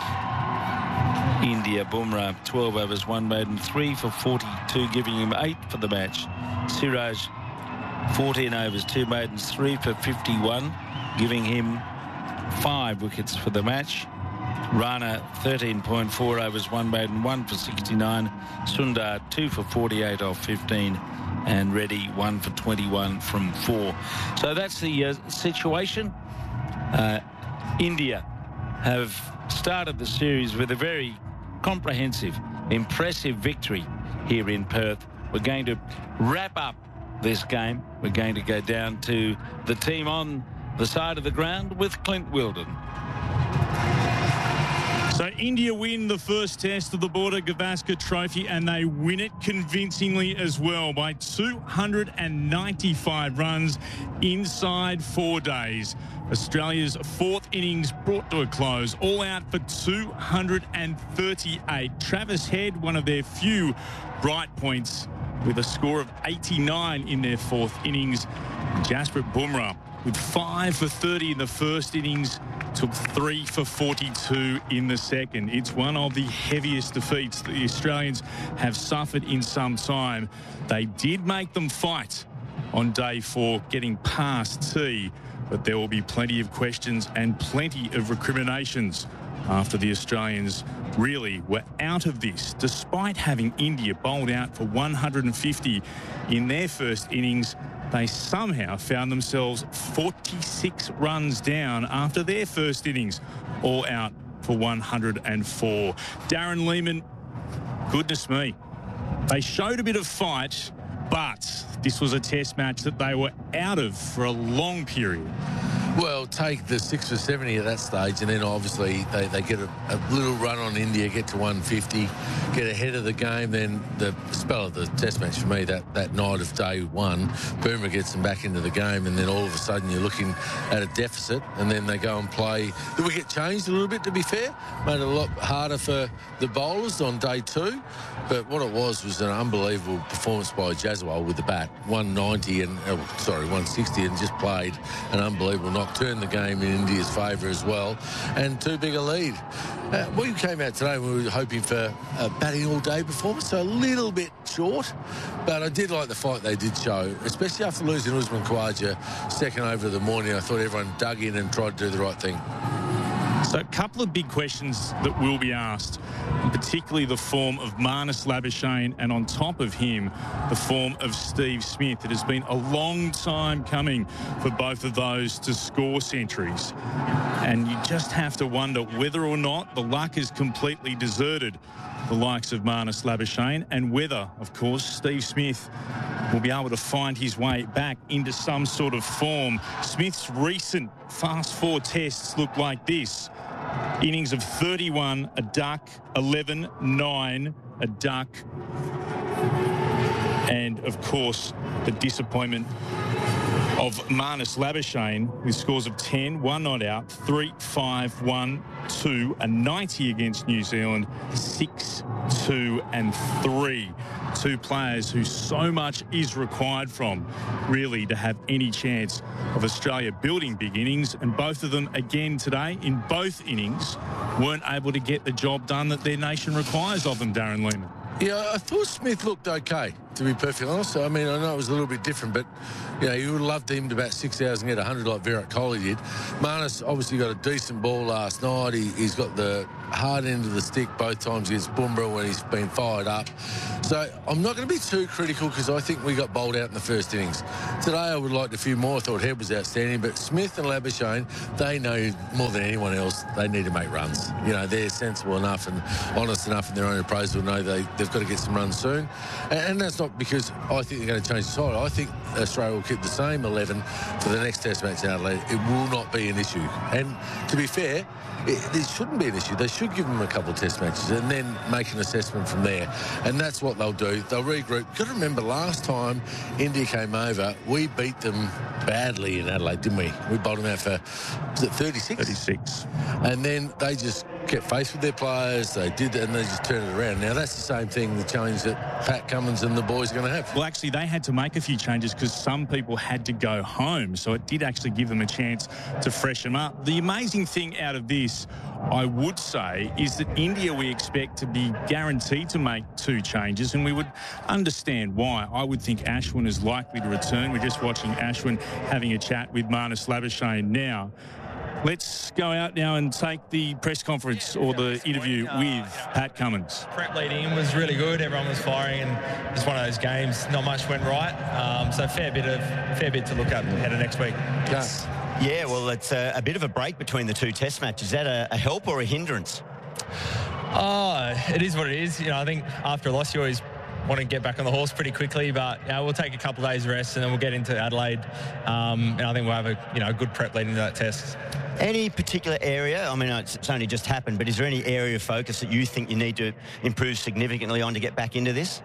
India. Bumrah twelve overs, one maiden, three for forty-two, giving him eight for the match. Siraj fourteen overs, two maidens, three for fifty-one, giving him five wickets for the match. Rana thirteen point four overs, one maiden, one for sixty-nine. Sundar two for forty-eight off fifteen, and Reddy one for twenty-one from four. So that's the uh, situation. Uh, India have started the series with a very comprehensive, impressive victory here in Perth. We're going to wrap up this game. We're going to go down to the team on the side of the ground with Clint Wilden. So India win the first test of the Border Gavaskar Trophy, and they win it convincingly as well by two hundred ninety-five runs inside four days. Australia's fourth innings brought to a close, all out for two hundred thirty-eight. Travis Head, one of their few bright points, with a score of eighty-nine in their fourth innings. Jasprit Bumrah with five for thirty in the first innings, took three for forty-two in the second. It's one of the heaviest defeats that the Australians have suffered in some time. They did make them fight on day four, getting past T, but there will be plenty of questions and plenty of recriminations after the Australians really were out of this. Despite having India bowled out for one hundred fifty in their first innings, they somehow found themselves forty-six runs down after their first innings, all out for one hundred four. Darren Lehmann, goodness me, they showed a bit of fight, but this was a test match that they were out of for a long period. Well, take the six for seventy at that stage, and then obviously they, they get a, a little run on India, get to one fifty, get ahead of the game. Then the spell of the test match for me, that, that night of day one, Boomer gets them back into the game, and then all of a sudden you're looking at a deficit, and then they go and play. The wicket changed a little bit, to be fair, made it a lot harder for the bowlers on day two. But what it was was an unbelievable performance by Jaswal with the bat, one ninety and oh, sorry, one sixty, and just played an unbelievable knock. Turned the game in India's favour as well, and too big a lead. Uh, we came out today, we were hoping for a batting all day performance, so a little bit short, but I did like the fight they did show, especially after losing Usman Khawaja second over of the morning. I thought everyone dug in and tried to do the right thing. So a couple of big questions that will be asked, particularly the form of Marnus Labuschagne, and on top of him, the form of Steve Smith. It has been a long time coming for both of those to score centuries. And you just have to wonder whether or not the luck is completely deserted the likes of Marnus Labuschagne, and whether, of course, Steve Smith will be able to find his way back into some sort of form. Smith's recent fast four tests look like this. Innings of thirty-one, a duck, eleven, nine, a duck, and, of course, the disappointment of Marnus Labuschagne with scores of ten, one not out, three, five, one, two, a ninety against New Zealand, six, two and three. Two players who so much is required from, really, to have any chance of Australia building big innings. And both of them, again today, in both innings, weren't able to get the job done that their nation requires of them, Darren Lehmann. Yeah, I thought Smith looked okay, to be perfectly honest. I mean, I know it was a little bit different, but, you know, you would have loved him to bat six hours and get one hundred like Virat Kohli did. Marnus obviously got a decent ball last night. He, he's got the hard end of the stick both times against Bumrah when he's been fired up. So I'm not going to be too critical because I think we got bowled out in the first innings. Today I would like a few more. I thought Head was outstanding, but Smith and Labuschagne, they know more than anyone else they need to make runs. You know, they're sensible enough and honest enough in their own appraisal to know they, they've got to get some runs soon. And, and that's not because I think they're going to change the side. I think Australia will keep the same eleven for the next Test match in Adelaide. It will not be an issue. And to be fair, it, it shouldn't be an issue. They should give them a couple of Test matches and then make an assessment from there. And that's what they'll do. They'll regroup. You've got to remember, last time India came over, we beat them badly in Adelaide, didn't we? We bowled them out for, was it thirty-six? thirty-six. And then they just kept faith with their players. They did, and they just turned it around. Now, that's the same thing, the challenge that Pat Cummins and the boys are going to have. Well, actually, they had to make a few changes because some people had to go home. So it did actually give them a chance to freshen them up. The amazing thing out of this, I would say, is that India we expect to be guaranteed to make two changes, and we would understand why. I would think Ashwin is likely to return. We're just watching Ashwin having a chat with Marnus Labuschagne now. Let's go out now and take the press conference or the interview with Pat Cummins. Prep leading in was really good. Everyone was firing, and it's one of those games. Not much went right, um, so fair bit of fair bit to look at ahead of next week. Yes. Yeah, well, it's a, a bit of a break between the two Test matches. Is that a, a help or a hindrance? Oh, it is what it is. You know, I think after a loss, you always want to get back on the horse pretty quickly, but you know, we'll take a couple of days rest and then we'll get into Adelaide. Um, and I think we'll have a you know a good prep leading into that test. Any particular area, I mean, it's only just happened, but is there any area of focus that you think you need to improve significantly on to get back into this?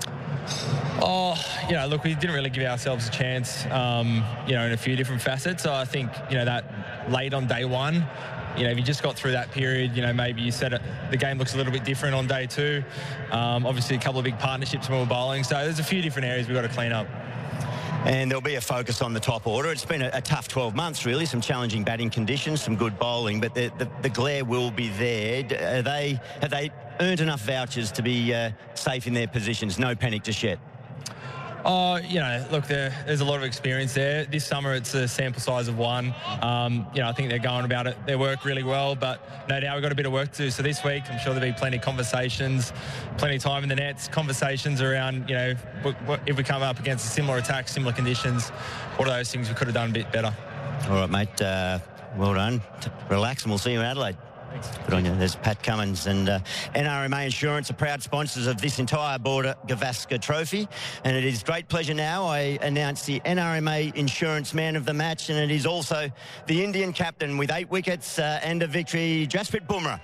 Oh, you know, look, we didn't really give ourselves a chance, um, you know, in a few different facets. So I think, you know, that late on day one, you know, if you just got through that period, you know, maybe you said it, the game looks a little bit different on day two. Um, obviously, a couple of big partnerships when we're bowling. So there's a few different areas we've got to clean up. And there'll be a focus on the top order. It's been a, a tough twelve months, really. Some challenging batting conditions, some good bowling, but the, the, the glare will be there. Are they, have they earned enough vouchers to be uh, safe in their positions? No panic just yet. Oh, you know, look, there, there's a lot of experience there. This summer, it's a sample size of one. Um, you know, I think they're going about it, their work really well, but no doubt we've got a bit of work to do. So this week, I'm sure there'll be plenty of conversations, plenty of time in the nets, conversations around, you know, if we come up against a similar attack, similar conditions, what are those things we could have done a bit better? All right, mate. Uh, well done. Relax, and we'll see you in Adelaide. Good on you. There's Pat Cummins, and uh, N R M A Insurance are proud sponsors of this entire Border Gavaskar Trophy, and it is great pleasure now I announce the N R M A Insurance Man of the Match, and it is also the Indian captain with eight wickets uh, and a victory, Jasprit Bumrah.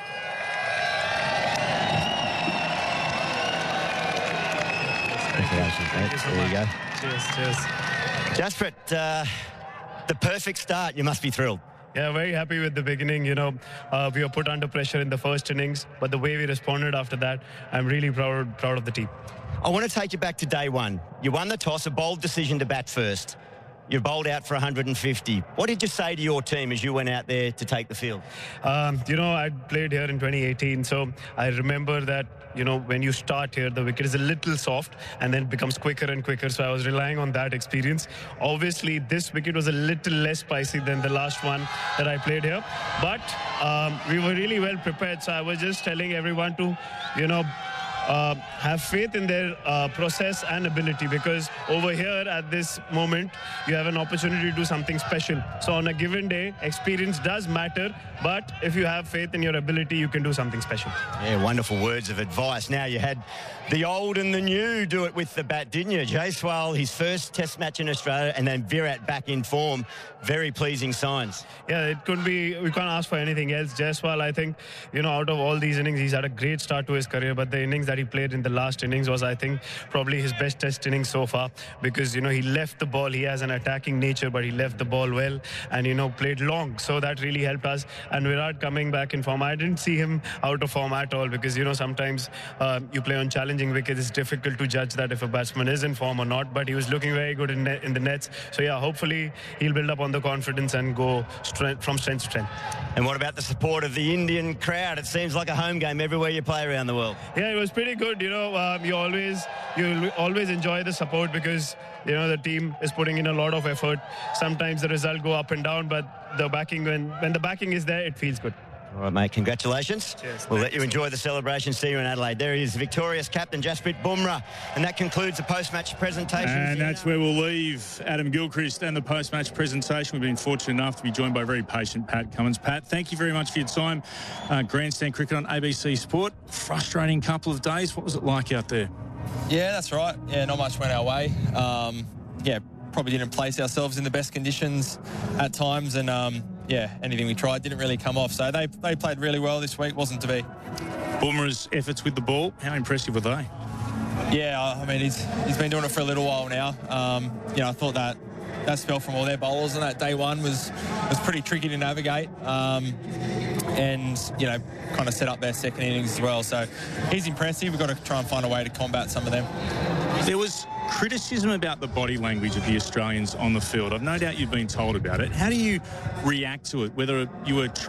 Congratulations, mate. There you go. Cheers, cheers. Jasprit, uh, the perfect start. You must be thrilled. Yeah, very happy with the beginning. You know, uh, we were put under pressure in the first innings, but the way we responded after that, I'm really proud proud of the team. I want to take you back to day one. You won the toss, a bold decision to bat first. You bowled out for one hundred fifty. What did you say to your team as you went out there to take the field? Um, you know, I played here in twenty eighteen, so I remember that, you know, when you start here, the wicket is a little soft and then it becomes quicker and quicker. So I was relying on that experience. Obviously, this wicket was a little less spicy than the last one that I played here. But um, we were really well prepared. So I was just telling everyone to, you know, Uh, have faith in their uh, process and ability, because over here at this moment you have an opportunity to do something special. So on a given day, experience does matter, but if you have faith in your ability, you can do something special. Yeah, wonderful words of advice. Now you had the old and the new do it with the bat, didn't you? Jaiswal, his first Test match in Australia, and then Virat back in form. Very pleasing signs. Yeah, it could be, we can't ask for anything else. Jaiswal, I think, you know, out of all these innings, he's had a great start to his career, but the innings that that he played in the last innings was, I think, probably his best test innings so far, because, you know, he left the ball. He has an attacking nature, but he left the ball well and, you know, played long. So that really helped us. And Virat coming back in form, I didn't see him out of form at all, because, you know, sometimes uh, you play on challenging wickets. It's difficult to judge that if a batsman is in form or not, but he was looking very good in, net, in the nets. So, yeah, hopefully he'll build up on the confidence and go strength, from strength to strength. And what about the support of the Indian crowd? It seems like a home game everywhere you play around the world. Yeah, it was pretty good. You know, um, you always you always enjoy the support, because, you know, the team is putting in a lot of effort. Sometimes the result go up and down, but the backing, when, when the backing is there, it feels good. All right, mate, congratulations. Cheers. We'll let you enjoy the celebration. See you in Adelaide. There he is, victorious captain Jasprit Bumrah. And that concludes the post-match presentation. And that's where we'll leave Adam Gilchrist and the post-match presentation. We've been fortunate enough to be joined by very patient Pat Cummins. Pat, thank you very much for your time. Uh, Grandstand Cricket on A B C Sport. Frustrating couple of days. What was it like out there? Yeah, that's right. Yeah, not much went our way. Um, yeah, probably didn't place ourselves in the best conditions at times, and um, yeah, anything we tried didn't really come off. So they they played really well this week. Wasn't to be. Bumrah's efforts with the ball, how impressive were they? Yeah, I mean he's he's been doing it for a little while now. Um, you know, I thought that that spell from all their bowlers on that day one was was pretty tricky to navigate. Um, and, you know, kind of set up their second innings as well. So he's impressive. We've got to try and find a way to combat some of them. There was criticism about the body language of the Australians on the field. I've no doubt you've been told about it. How do you react to it, whether you were